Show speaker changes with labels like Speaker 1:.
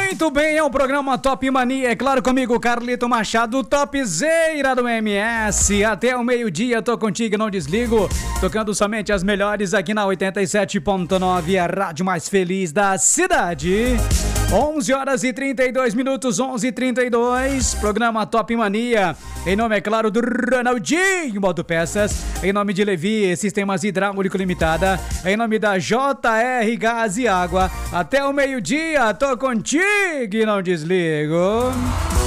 Speaker 1: Muito bem, é o programa Top Mania, é claro, comigo, Carlito Machado, topzeira do MS. Até o meio-dia, tô contigo, não desligo, tocando somente as melhores aqui na 87.9, a rádio mais feliz da cidade. 11 horas e 32 minutos, 11h32, programa Top Mania. Em nome, é claro, do Ronaldinho Motopeças, em nome de Levi Sistemas Hidráulico Limitada, em nome da JR Gás e Água. Até o meio-dia, tô contigo e não desligo.